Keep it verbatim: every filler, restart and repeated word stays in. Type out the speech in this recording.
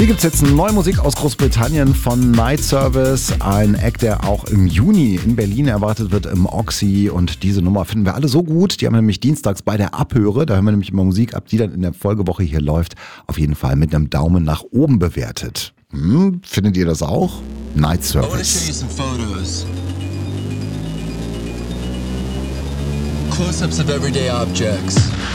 Hier gibt es jetzt neue Musik aus Großbritannien von Night Service, ein Act, der auch im Juni in Berlin erwartet wird im Oxy, und diese Nummer finden wir alle so gut, die haben wir nämlich dienstags bei der Abhöre, da hören wir nämlich immer Musik ab, die dann in der Folgewoche hier läuft, auf jeden Fall mit einem Daumen nach oben bewertet. Hm, findet ihr das auch? Night Service. I want to show you some photos. Close-ups of everyday objects.